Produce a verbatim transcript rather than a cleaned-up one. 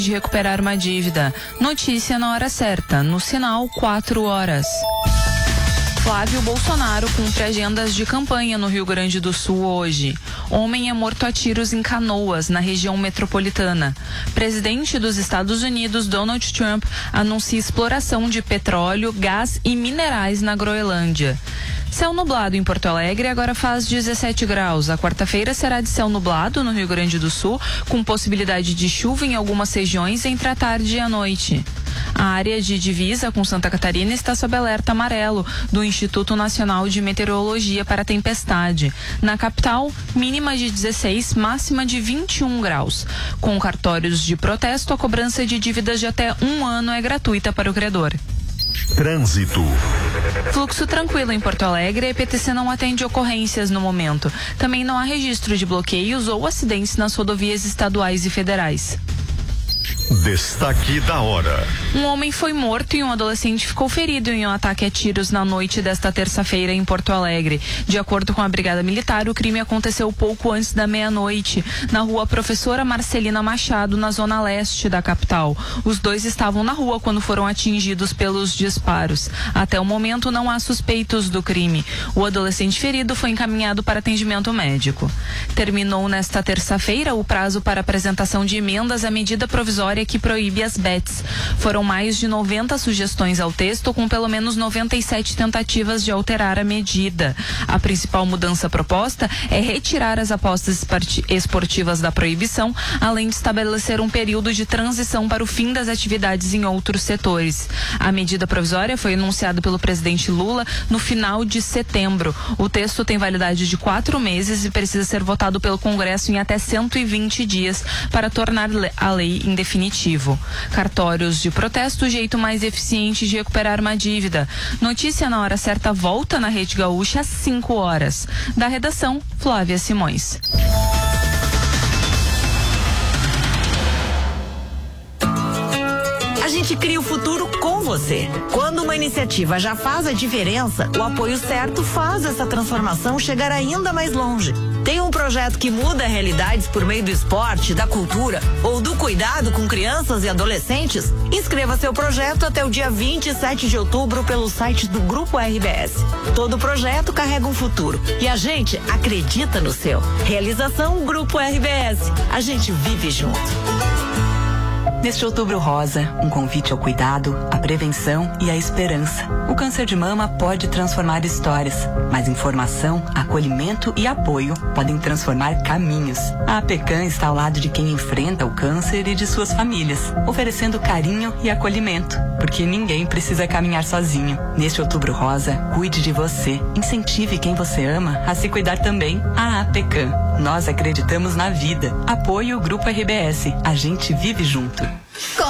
de recuperar uma dívida. Notícia na hora certa, no sinal quatro horas. Flávio Bolsonaro cumpre agendas de campanha no Rio Grande do Sul hoje. Homem é morto a tiros em Canoas, na região metropolitana. Presidente dos Estados Unidos, Donald Trump, anuncia exploração de petróleo, gás e minerais na Groenlândia. Céu nublado em Porto Alegre, agora faz dezessete graus. A quarta-feira será de céu nublado no Rio Grande do Sul, com possibilidade de chuva em algumas regiões entre a tarde e a noite. A área de divisa com Santa Catarina está sob alerta amarelo do Instituto Nacional de Meteorologia para tempestade. Na capital, mínima de dezesseis, máxima de vinte e um graus. Com cartórios de protesto, a cobrança de dívidas de até um ano é gratuita para o credor. Trânsito. Fluxo tranquilo em Porto Alegre, a E P T C não atende ocorrências no momento. Também não há registro de bloqueios ou acidentes nas rodovias estaduais e federais. Destaque da hora. Um homem foi morto e um adolescente ficou ferido em um ataque a tiros na noite desta terça-feira em Porto Alegre. De acordo com a Brigada Militar, o crime aconteceu pouco antes da meia-noite, na rua Professora Marcelina Machado, na zona leste da capital. Os dois estavam na rua quando foram atingidos pelos disparos. Até o momento não há suspeitos do crime. O adolescente ferido foi encaminhado para atendimento médico. Terminou nesta terça-feira o prazo para apresentação de emendas à medida provisória que proíbe as bets. Foram mais de noventa sugestões ao texto, com pelo menos noventa e sete tentativas de alterar a medida. A principal mudança proposta é retirar as apostas esportivas da proibição, além de estabelecer um período de transição para o fim das atividades em outros setores. A medida provisória foi anunciada pelo presidente Lula no final de setembro. O texto tem validade de quatro meses e precisa ser votado pelo Congresso em até cento e vinte dias para tornar a lei indefinitivo. Cartórios de protesto, o jeito mais eficiente de recuperar uma dívida. Notícia na hora certa volta na Rede Gaúcha às cinco horas. Da redação, Flávia Simões. A gente cria o futuro com você. Quando uma iniciativa já faz a diferença, o apoio certo faz essa transformação chegar ainda mais longe. Tem um projeto que muda realidades por meio do esporte, da cultura ou do cuidado com crianças e adolescentes? Inscreva seu projeto até o dia vinte e sete de outubro pelo site do Grupo R B S. Todo projeto carrega um futuro e a gente acredita no seu. Realização Grupo R B S. A gente vive junto. Neste Outubro Rosa, um convite ao cuidado, à prevenção e à esperança. O câncer de mama pode transformar histórias, mas informação, acolhimento e apoio podem transformar caminhos. A APECAM está ao lado de quem enfrenta o câncer e de suas famílias, oferecendo carinho e acolhimento, porque ninguém precisa caminhar sozinho. Neste Outubro Rosa, cuide de você, incentive quem você ama a se cuidar também. A APECAM. Nós acreditamos na vida. Apoio o Grupo R B S. A gente vive junto.